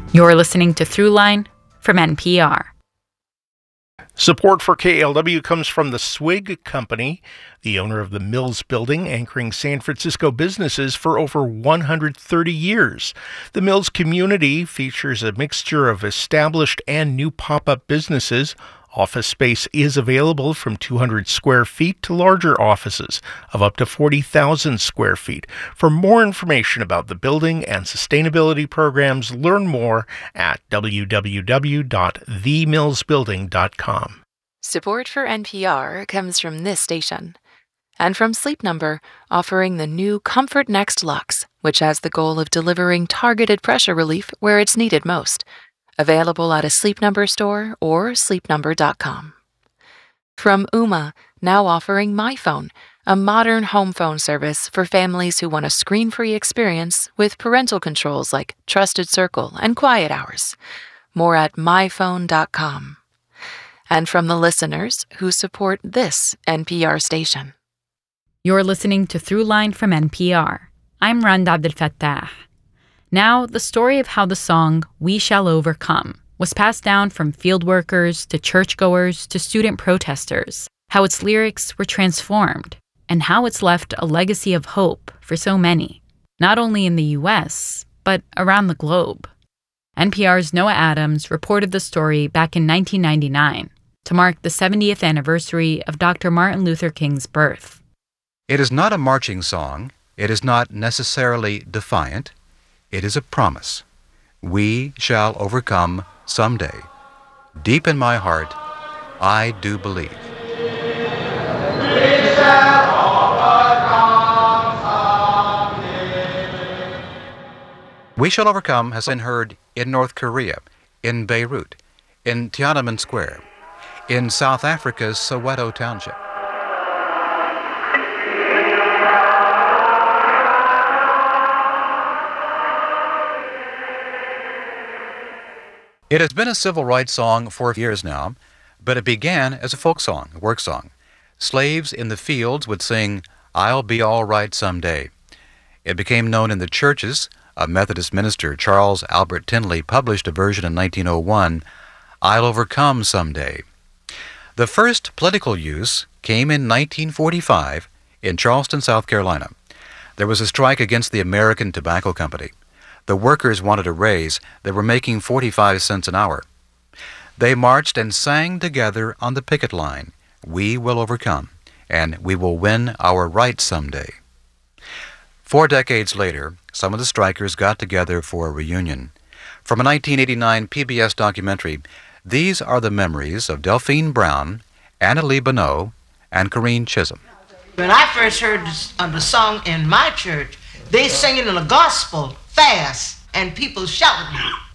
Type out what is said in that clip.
You're listening to Throughline from NPR. Support for KLW comes from the Swig Company, the owner of the Mills Building, anchoring San Francisco businesses for over 130 years. The Mills community features a mixture of established and new pop-up businesses. Office space is available from 200 square feet to larger offices of up to 40,000 square feet. For more information about the building and sustainability programs, learn more at www.themillsbuilding.com. Support for NPR comes from this station and from Sleep Number, offering the new Comfort Next Luxe, which has the goal of delivering targeted pressure relief where it's needed most. Available at a Sleep Number store or sleepnumber.com. From Ooma, now offering MyPhone, a modern home phone service for families who want a screen-free experience with parental controls like Trusted Circle and Quiet Hours. More at myphone.com. And from the listeners who support this NPR station. You're listening to Throughline from NPR. I'm Randa Abdelfattah. Now, the story of how the song We Shall Overcome was passed down from field workers to churchgoers to student protesters, how its lyrics were transformed, and how it's left a legacy of hope for so many, not only in the U.S., but around the globe. NPR's Noah Adams reported the story back in 1999 to mark the 70th anniversary of Dr. Martin Luther King's birth. It is not a marching song. It is not necessarily defiant. It is a promise. We shall overcome someday. Deep in my heart, I do believe. We shall overcome someday. We Shall Overcome has been heard in North Korea, in Beirut, in Tiananmen Square, in South Africa's Soweto Township. It has been a civil rights song for years now, but it began as a folk song, a work song. Slaves in the fields would sing, "I'll be all right someday." It became known in the churches. A Methodist minister, Charles Albert Tindley, published a version in 1901, "I'll Overcome Someday." The first political use came in 1945 in Charleston, South Carolina. There was a strike against the American Tobacco Company. The workers wanted a raise. They were making 45 cents an hour. They marched and sang together on the picket line, "We will overcome, and we will win our rights someday." 4 decades later, some of the strikers got together for a reunion. From a 1989 PBS documentary, these are the memories of Delphine Brown, Anna Lee Bonneau, and Corinne Chisholm. When I first heard the song in my church, they sing it in the gospel fast, and people shouting.